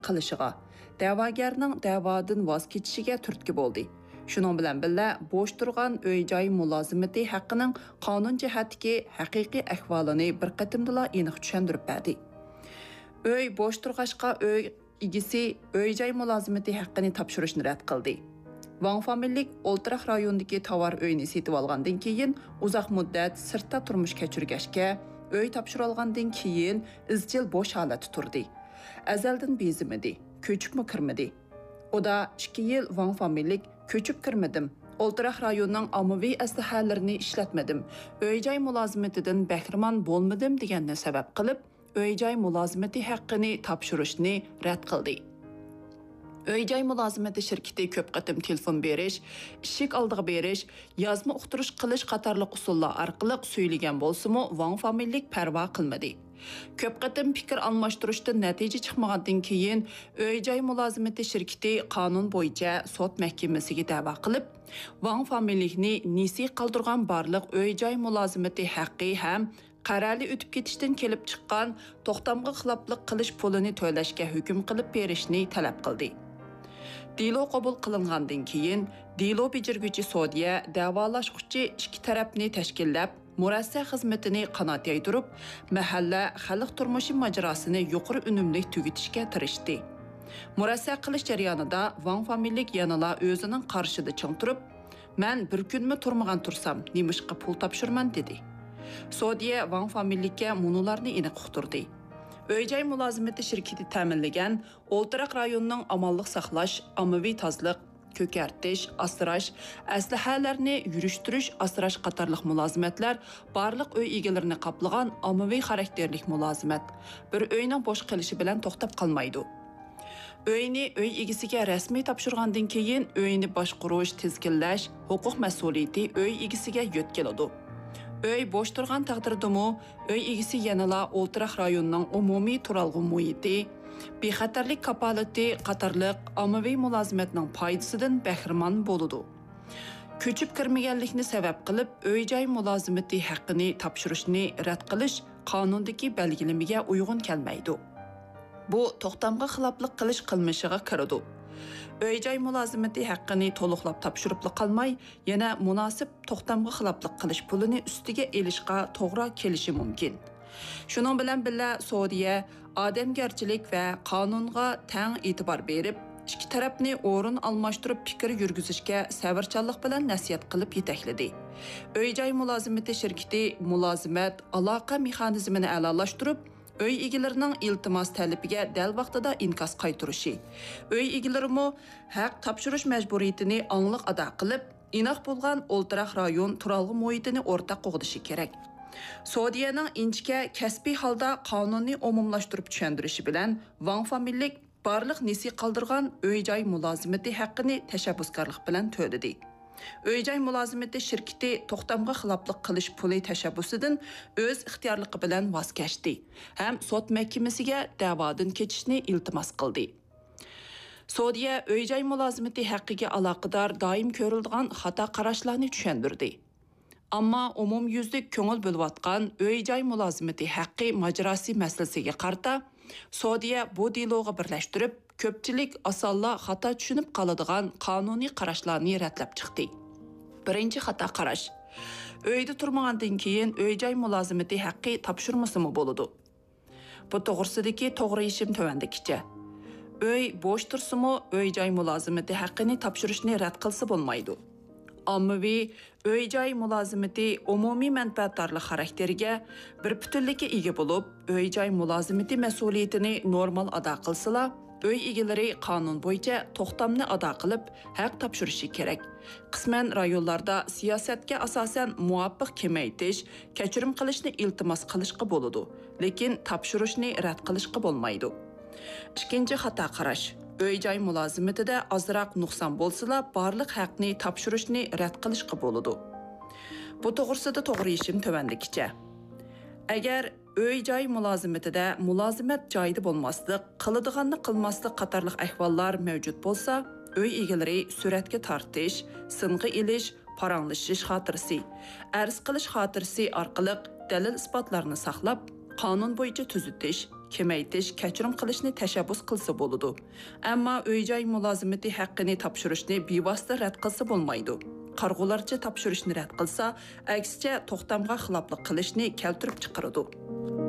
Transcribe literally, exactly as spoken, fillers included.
qilishiga, da'vogarning da'vodan voz kechishiga turtki bo'ldi. Shuning bilan birga bo'sh turgan uy-joy mulozimati haqqining qonun jihatdagi haqiqiy ahvolini bir qatimdala aniq tushuntirib berdi. Uy bo'sh turg'ashqa uy egisi uy-joy mulozimati haqqini topshirishni rad qildi. Wang familik O'ltiraq rayonidagi tovar uyni setib olgandan keyin uzoq muddat sirtda turmush kechirgashga, uy topshirilgandan keyin izchil bo'sh holatda turdi. Azaldan bezimidi, ko'chibmi kirmidi. Oda ikki yil Wang familik ko'chib kirmadim. O'ltiraq rayonining ommaviy aslahalarini ishlatmadim. Uy-joy mulozimatidan bahramon bo'lmadim deganni sabab qilib, uy-joy mulozimati haqqini topshirishni rad qildi. Uy-joy mulozimati shirkati ko'p qatim telefon berish, ishik oldiga berish, yozma uqtirish qilish qatorliq usullar orqali suylagan bo'lsa-mu, Wang familik parvo qilmadi. Ko'p qatim fikr almashtirishdan natija chiqmagandan keyin uy-joy mulozimati shirkati qonun bo'yicha sud mahkamasiga da'vo qilib, Wang familikni nisi qoldirgan barliq uy-joy mulozimati haqqi ham qarali o'tib ketishdan kelib chiqqan to'xtamga xiloflik qilish pulini to'lashga hukm qilib berishni talab qildi. Dilo qabul qilingandan keyin dilo bijirguchi sudya davolashuvchi ikki tarafni tashkillab, murassa xizmatini qanot yaydirib, mahalla xalq turmushi majrosini yuqori unumli tugatishga tirishdi. Murassa qilish jarayonida Wang familik yanala o'zining qarshida ching turib, "Men bir kunmi turmagan tursam, nemishqa pul topshirman" dedi. Sudya Wang familikka munularni aniq uqtirdi. Uy-joy mulozimati shirkati ta'minlagan O'ltiraq rayonining amonlik saqlash, ommaviy tozliq, ko'kartish, asrash, aslahalarni yurishtirish, asrash qatorliq mulozimatlar barliq uy egalarini qoplagan ommaviy xarakterlik mulozimat. Bir uyning bo'sh qilishi bilan to'xtab qolmaydi. Uyni uy egasiga rasmiy topshirgandan keyin uyni boshqarish, tizginlash, huquq mas'uliyati uy egasiga yo'tkaladi. Uy bo'sh turgan taqdirdami, uy egasi yanala O'ltiraq rayonining umumiy turalg'u muhiti, bexatarlik kapolati qatorliq ommaviy mulozimatning foydasidan bahramon bo'ladi. Ko'chib kirmaganlikni sabab qilib, uy-joy mulozimati haqqini topshirishni rad qilish qonundagi belgilamaga uyg'un kelmaydi. Bu to'xtamga xiloflik qilish qilmishiga kiradi. Uy-joy mulozimati haqqini to'liqlab topshirib qolmay, yana munosib to'xtamga xiloflik qilish pulini ustiga elishga to'g'ri kelishi mumkin. Shuning bilan birga Saudiya odamgarchilik va qonunga teng e'tibor berib, ikki tarafni o'rin almashtirib fikr yurgizishga sabrchanlik bilan nasihat qilib yetakladi. Uy-joy mulozimati shirkati mulozimat aloqa mexanizmini a'lolashtirib, uy egalarining iltimos talabiga dal vaqtida inkos qaytirishi, uy egalarimi haq topshirish majburiyatini angliq ado qilib, inoq bo'lgan O'ltiraq rayon turalg'u muhitini o'rtaq qo'g'dishi kerak. Saudiyaning inchka kasbiy holda qonunni umumlashtirib tushuntirishi bilan Wang familik barliq nisi qoldirgan uy-joy mulozimati haqqini tashabbuskorlik bilan to'ladi. Uy-joy mulozimati shirkati to'xtamga xiloflik qilish puli tashabbusidan o'z ixtiyorligi bilan voz kechdi. Ham sud mahkamasiga da'vodan kechishni iltimos qildi. Saudiya uy-joy mulozimati haqqiga aloqador doim ko'rilgan xato qarashlarni tushuntirdi. Ammo umumyuzlik ko'ngil bo'layotgan uy-joy mulozimati haqqi majrosi masalasiga qarata Saudiya bu diloga birlashtirib, ko'pchilik osonla xato tushunib qoladigan qonuniy qarashlarni ratlab chiqdi. Birinchi xato qarash. Uyda turmagandan keyin uy-joy mulozimati haqqi topshirmasimi bo'ladi. Bu to'g'risidagi to'g'ri ishim tovandikicha. Uy bo'sh tursimi, uy-joy mulozimati haqqini topshirishni rad qilsa bo'lmaydi. Ommaviy uy-joy mulozimati umumiy manfaatdorlik xarakteriga bir butunlikka ega bo'lib, uy-joy mulozimati mas'uliyatini normal ado qilsalar, uy egalari qonun bo'yicha to'xtamni ado qilib, haq topshirishi kerak. Qisman rayonlarda siyosatga asosan muvofiq kemaytish, kechirim qilishni iltimos qilishga bo'ladi, lekin topshirishni rad qilishga bo'lmaydi. Ikkinchi xato qarash. Uy-joy mulozimatida ozroq nuqson bo'lsa, barliq haqni topshirishni rad qilishga bo'ladi. Bu to'g'risida to'g'ri ishim tovandikicha. Agar uy-joy mulozimatida mulozimat joyida bo'lmaslik, qiladiganni qilmaslik qatorliq ahvollar mavjud bo'lsa, uy egalari suratga tortish, sinqi ilish, paranglashish xotirasi, arz qilish xotirasi orqali dalil isbotlarni saqlab, qonun bo'yicha tuzitish, kemaytish, kechirim qilishni tashabbus qilsa bo'ladi. Ammo uy-joy mulozimati haqqini topshirishni bevosita rad qilsa bo'lmaydi. Qarg'ularcha topshirishni rad qilsa, aksicha to'xtamga xiloflik qilishni keltirib chiqaradi.